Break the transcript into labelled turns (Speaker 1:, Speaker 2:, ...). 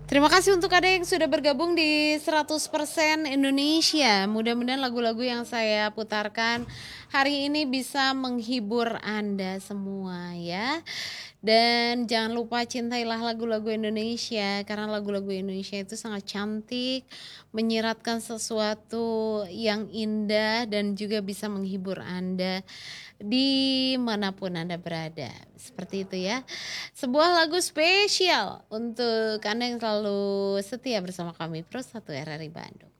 Speaker 1: Terima kasih untuk Anda yang sudah bergabung di 100% Indonesia. Mudah-mudahan lagu-lagu yang saya putarkan hari ini bisa menghibur Anda semua ya. Dan jangan lupa cintailah lagu-lagu Indonesia, karena lagu-lagu Indonesia itu sangat cantik, menyiratkan sesuatu yang indah dan juga bisa menghibur Anda dimanapun Anda berada. Seperti itu ya. Sebuah lagu spesial untuk Anda yang selalu setia bersama kami Pro 1 RRI Bandung.